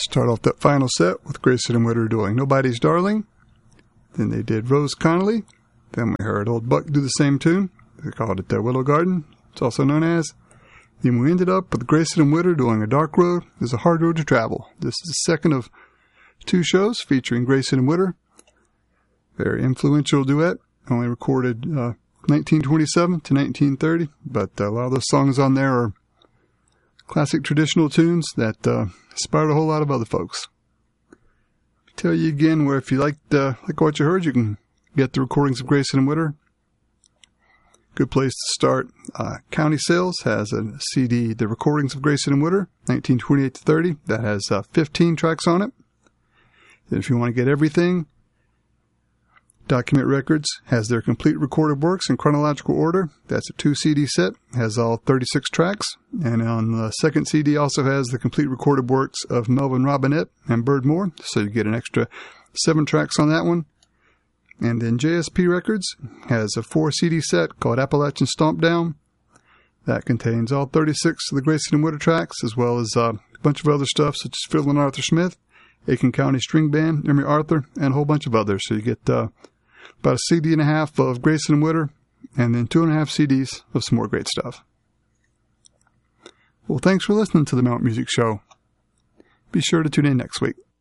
Start off that final set with Grayson and Witter doing Nobody's Darling. Then they did Rose Connolly. Then we heard Old Buck do the same tune. They called it Willow Garden. It's also known as. Then we ended up with Grayson and Witter doing A Dark Road is a Hard Road to Travel. This is the second of two shows featuring Grayson and Witter. Very influential duet. Only recorded 1927 to 1930. But a lot of those songs on there are classic traditional tunes that inspired a whole lot of other folks. Tell you again where if you like what you heard, you can get the recordings of Grayson and Witter. Good place to start. County Sales has a CD, The Recordings of Grayson and Witter, 1928 to 30. That has 15 tracks on it. And if you want to get everything, Document Records has their complete recorded works in chronological order. That's a 2-CD set, has all 36 tracks. And on the second CD also has the complete recorded works of Melvin Robinette and Byrd Moore. So you get an extra 7 tracks on that one. And then JSP Records has a 4-CD set called Appalachian Stomp Down. That contains all 36 of the Grayson and Witter tracks, as well as a bunch of other stuff such as Phil and Arthur Smith, Aiken County String Band, Emery Arthur, and a whole bunch of others. So you get about a CD and a half of Grayson and Witter, and then 2.5 CDs of some more great stuff. Well, thanks for listening to the Mount Music Show. Be sure to tune in next week.